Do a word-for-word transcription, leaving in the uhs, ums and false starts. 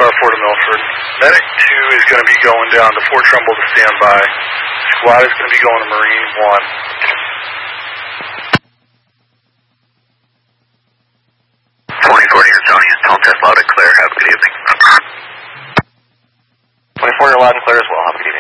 five four to Milford. Medic two is going to be going down to Fort Trumbull to stand by. Squad is going to be going to Marine one. twenty-four to Houstonian, tone test loud and clear. Have a good evening. twenty-four, you're loud and clear as well. Have a good evening.